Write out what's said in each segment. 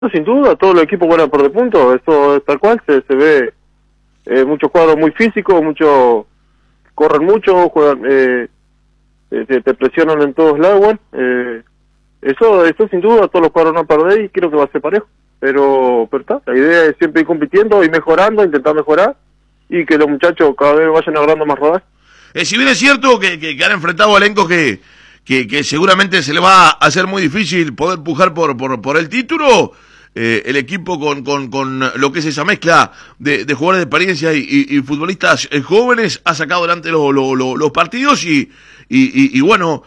Sin duda, todos los equipos juegan por de puntos, eso es tal cual, se ve muchos cuadros muy físicos, muchos corren mucho, juegan, te presionan en todos lados, bueno, eso sin duda, todos los cuadros no perder y creo que va a ser parejo, pero está, la idea es siempre ir compitiendo y mejorando, intentar mejorar y que los muchachos cada vez vayan agarrando más rodaje. Si bien es cierto que han enfrentado elencos que seguramente se le va a hacer muy difícil poder pujar por el título, el equipo con lo que es esa mezcla de jugadores de experiencia y futbolistas jóvenes ha sacado adelante los partidos y bueno,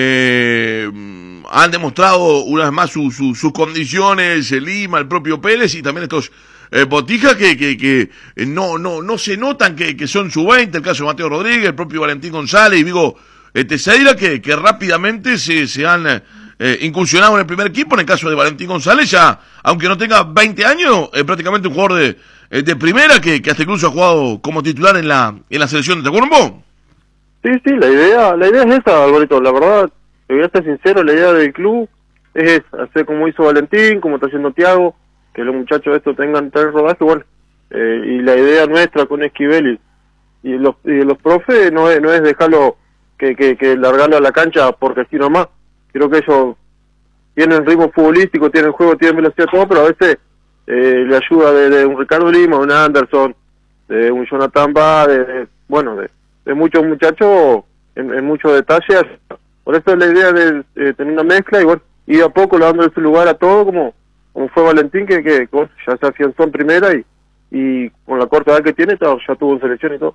han demostrado una vez más sus condiciones, el Lima, el propio Pérez y también estos Botija que no se notan que son sub-20, el caso de Mateo Rodríguez, el propio Valentín González y Vigo Teixeira que rápidamente se han incursionado en el primer equipo. En el caso de Valentín González, ya aunque no tenga 20 años, prácticamente un jugador de primera que hasta incluso ha jugado como titular en la selección de Tacuarembó. Sí, la idea es esa, Alvarito, la verdad, te voy a ser sincero, la idea del club es esa, hacer como hizo Valentín, como está haciendo Thiago, que los muchachos estos tengan tal rodaje, bueno, y la idea nuestra con Esquivel y los profes no es dejarlo que largarlo a la cancha porque así nomás. Creo que ellos tienen ritmo futbolístico, tienen juego, tienen velocidad, todo, pero a veces le ayuda de un Ricardo Lima, de un Anderson, de un Jonathan Ba, de muchos muchachos en muchos detalles. Por eso es la idea de tener una mezcla y bueno, ir a poco dándole su lugar a todo, como fue Valentín, que ya se afianzó en primera y con la corta edad que tiene, ya tuvo en selección y todo.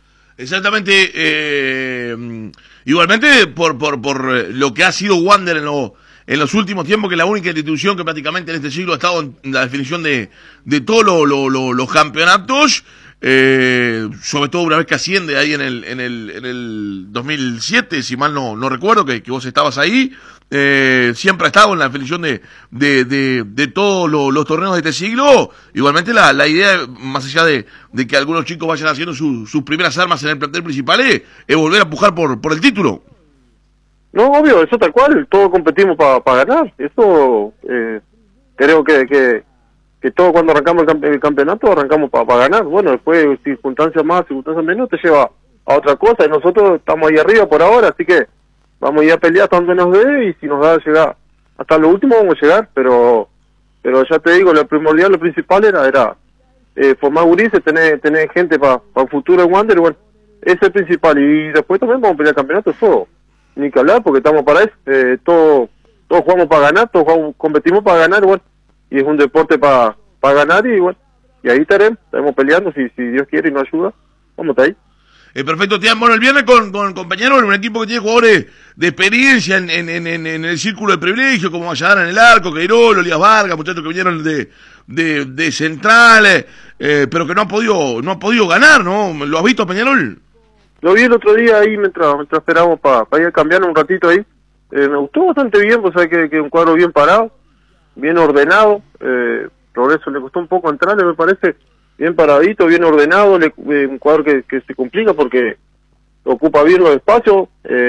Exactamente, igualmente por lo que ha sido Wander en los últimos tiempos, que es la única institución que prácticamente en este siglo ha estado en la definición de todos los campeonatos, sobre todo una vez que asciende ahí en el 2007, si mal no recuerdo, que vos estabas ahí, siempre ha estado en la definición de todos los torneos de este siglo. Igualmente la idea, más allá de que algunos chicos vayan haciendo sus primeras armas en el plantel principal, es volver a pujar por el título. No, obvio, eso tal cual, todos competimos para ganar, eso creo que todos cuando arrancamos el campeonato arrancamos para ganar. Bueno, después circunstancias más, circunstancias menos te lleva a otra cosa y nosotros estamos ahí arriba por ahora, así que vamos a ir a pelear hasta donde nos dé y si nos da a llegar hasta lo último vamos a llegar, pero ya te digo, lo primordial, lo principal era formar gurises, tener gente para el futuro en Wander, bueno, ese es el principal y después también vamos a pelear el campeonato, eso ni que hablar porque estamos para eso, todos jugamos para ganar, competimos para ganar, bueno, y es un deporte para ganar y bueno, y ahí estaremos peleando si Dios quiere y nos ayuda, vamos a estar ahí. Perfecto, Tian. Bueno, el viernes con compañeros, un equipo que tiene jugadores de experiencia en el círculo de privilegio, como Valladar en el arco, Queirolo, Elías Vargas, muchachos que vinieron de centrales, pero que no ha podido ganar, ¿no? ¿Lo has visto, Peñarol? Lo vi el otro día ahí mientras esperábamos para ir a cambiar un ratito ahí. Me gustó bastante bien, pues sabes que un cuadro bien parado, bien ordenado, Progreso le costó un poco entrarle, me parece, bien paradito, bien ordenado, un cuadro que se complica porque ocupa bien los espacios,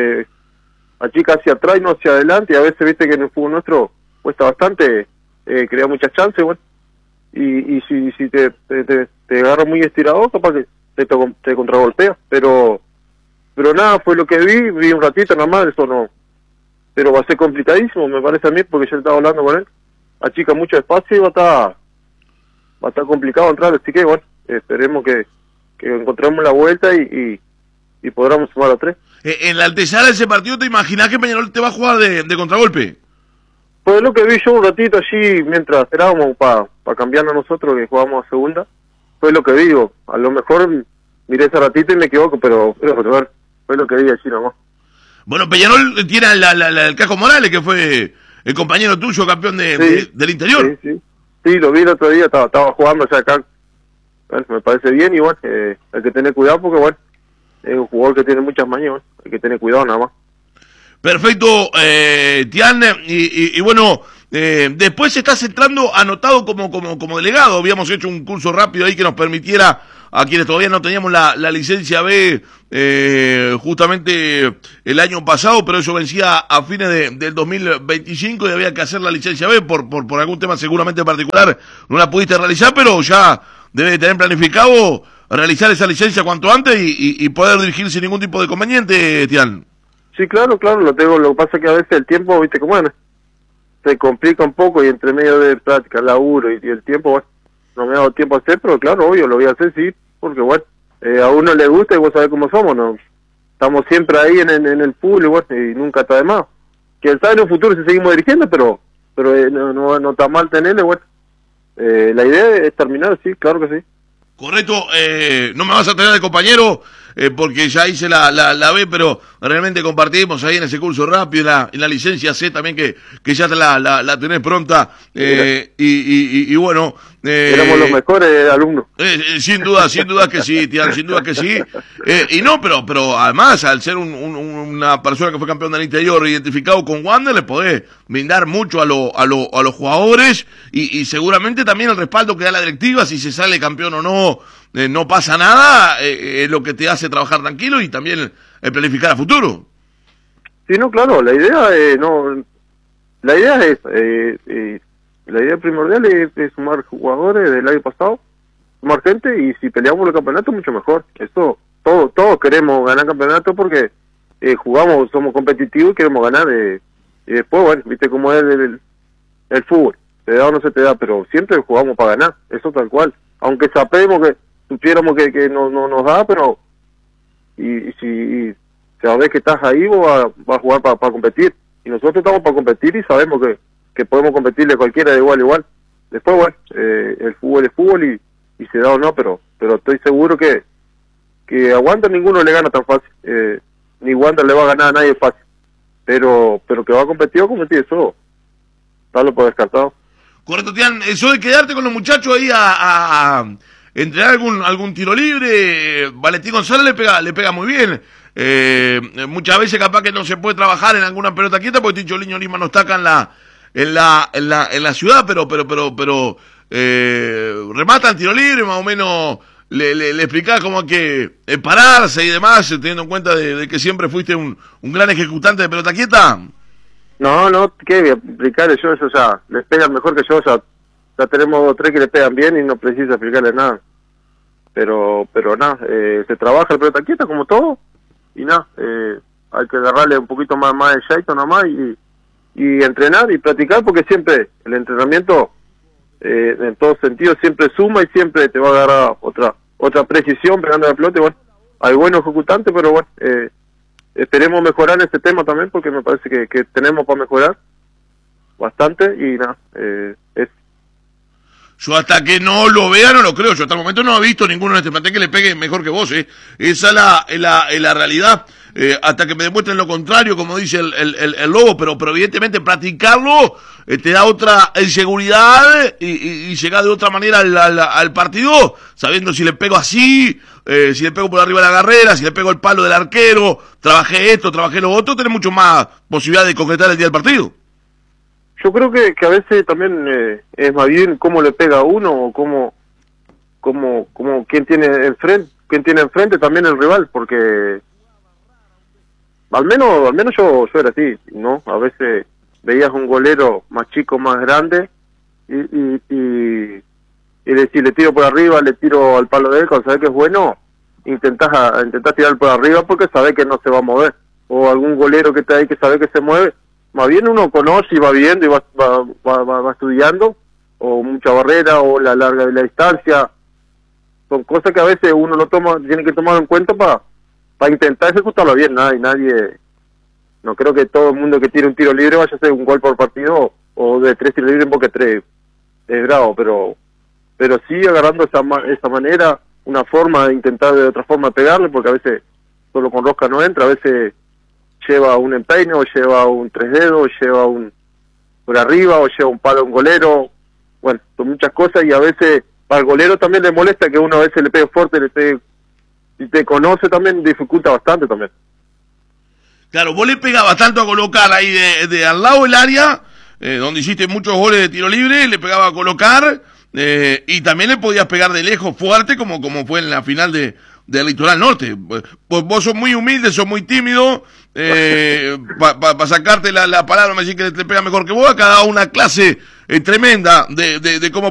achica hacia atrás y no hacia adelante, y a veces viste que en el fútbol nuestro cuesta bastante, crea muchas chances, bueno, y si te agarra muy estirado, capaz que te contragolpea, pero nada, fue lo que vi un ratito nada más, eso no, pero va a ser complicadísimo, me parece a mí, porque ya estaba hablando con él, achica mucho espacio y va a estar complicado entrar, así que bueno, esperemos que encontremos la vuelta y podamos sumar a 3. En la antesala de ese partido, ¿te imaginás que Peñarol te va a jugar de contragolpe? Pues lo que vi yo un ratito allí mientras esperábamos para cambiarnos nosotros que jugábamos a segunda, fue lo que vi, digo, a lo mejor miré ese ratito y me equivoco, pero bueno, fue lo que vi allí nomás. Bueno, Peñarol tiene el Caco Morales, que fue el compañero tuyo, campeón del interior. Sí, lo vi el otro día, estaba jugando allá acá. Bueno, me parece bien y bueno, hay que tener cuidado porque bueno, es un jugador que tiene muchas mañas, bueno, hay que tener cuidado nada más. Perfecto, Tian, y bueno, Después se está centrando anotado como delegado. Habíamos hecho un curso rápido ahí que nos permitiera a quienes todavía no teníamos la licencia B justamente el año pasado, pero eso vencía a fines del 2025 y había que hacer la licencia B por algún tema seguramente particular. No la pudiste realizar, pero ya debe tener planificado realizar esa licencia cuanto antes y poder dirigir sin ningún tipo de inconveniente, Tian. Sí, claro, lo tengo. Lo que pasa es que a veces el tiempo, viste, como bueno, se complica un poco y entre medio de práctica, laburo y el tiempo, bueno, no me ha dado tiempo a hacer, pero claro, obvio, lo voy a hacer, sí, porque bueno, a uno le gusta y vos sabés cómo somos, ¿no? Estamos siempre ahí en el pool y bueno, y nunca está de más. Quién sabe en un futuro si seguimos dirigiendo, pero no está mal tenerle, bueno. La idea es terminar, sí, claro que sí. Correcto, no me vas a tener de compañero porque ya hice la B, pero realmente compartimos ahí en ese curso rápido, en la licencia C también que ya la tenés pronta y bueno. Éramos los mejores alumnos. Sin duda que sí, Tian, sin duda que sí. Y no, pero además, al ser una persona que fue campeón del interior identificado con Wander, le podés brindar mucho a los jugadores y seguramente también el respaldo que da la directiva, si se sale campeón o no, no pasa nada, es lo que te hace trabajar tranquilo y también planificar a futuro. Sí, no, claro, la idea la idea es la idea primordial es sumar jugadores del año pasado, sumar gente, y si peleamos el campeonato mucho mejor. Esto todos queremos ganar campeonato porque jugamos, somos competitivos y queremos ganar, y después bueno, viste cómo es el fútbol, te da o no se te da, pero siempre jugamos para ganar, eso tal cual, aunque sabemos que supiéramos que no nos da, pero y si sabés que estás ahí, vos vas a jugar para competir, y nosotros estamos para competir y sabemos que podemos competirle a cualquiera de igual a igual. Después bueno, el fútbol es fútbol y se da o no, pero estoy seguro que a Wander ninguno le gana tan fácil, ni Wander le va a ganar a nadie fácil, pero que va a competir, eso darlo por descartado. Correcto, Tian, eso de quedarte con los muchachos ahí a entrenar algún tiro libre, Valentín González le pega muy bien. Muchas veces capaz que no se puede trabajar en alguna pelota quieta porque Tincho Liño Lima no está acá en la ciudad, pero rematan tiro libre, más o menos le explicás cómo hay que pararse y demás, teniendo en cuenta de que siempre fuiste un gran ejecutante de pelota quieta. No, ¿qué voy a explicarle yo? Eso ya, les pegan mejor que yo, ya tenemos 2 o 3 que le pegan bien y no precisa explicarle nada. Pero nada, se trabaja la pelota quieta como todo, y nada, hay que agarrarle un poquito más de shaito nomás y entrenar y practicar, porque siempre el entrenamiento en todos sentidos siempre suma y siempre te va a dar otra precisión pegando la pelota. Y bueno, hay buenos ejecutantes, pero bueno, esperemos mejorar en este tema también, porque me parece que tenemos para mejorar bastante y nada, Yo hasta que no lo vea no lo creo. Yo hasta el momento no he visto ninguno en este plantel que le pegue mejor que vos, Esa es la realidad. Hasta que me demuestren lo contrario, como dice el Lobo, pero evidentemente practicarlo te da otra seguridad y llegar de otra manera al partido, sabiendo si le pego así, si le pego por arriba de la carrera, si le pego el palo del arquero, trabajé esto, trabajé lo otro, tenés mucho más posibilidad de concretar el día del partido. Yo creo que a veces también es más bien cómo le pega a uno o cómo quién tiene enfrente también el rival, porque al menos yo era así, ¿no? A veces veías un golero más chico, más grande y si le tiro por arriba, le tiro al palo de él, cuando sabés que es bueno, intentás tirar por arriba porque sabés que no se va a mover, o algún golero que está ahí que sabe que se mueve. Más bien uno conoce y va viendo y va estudiando, o mucha barrera, o la larga de la distancia. Son cosas que a veces uno tiene que tomar en cuenta para intentar ejecutarlo bien. Nadie, no creo que todo el mundo que tire un tiro libre vaya a hacer un gol por partido, o de 3 tiros libres, porque 3 es bravo, pero sí agarrando esa manera, una forma de intentar de otra forma pegarle, porque a veces solo con rosca no entra, a veces lleva un empeine, o lleva un 3 dedos, o lleva un por arriba, o lleva un palo a un golero. Bueno, son muchas cosas, y a veces para el golero también le molesta que uno a veces le pegue fuerte, si te conoce también dificulta bastante también. Claro, vos le pegabas tanto a colocar ahí de al lado del área, donde hiciste muchos goles de tiro libre, le pegaba a colocar, y también le podías pegar de lejos fuerte, como fue en la final del Litoral Norte. Pues vos sos muy humilde, sos muy tímido, para sacarte la palabra, me decís que te pega mejor que vos, acá da una clase tremenda de cómo